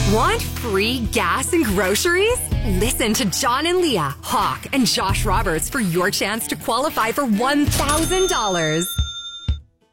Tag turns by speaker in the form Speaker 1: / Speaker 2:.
Speaker 1: Want free gas and groceries? Listen to John and Leah, Hawk, and Josh Roberts for your chance to qualify for $1,000.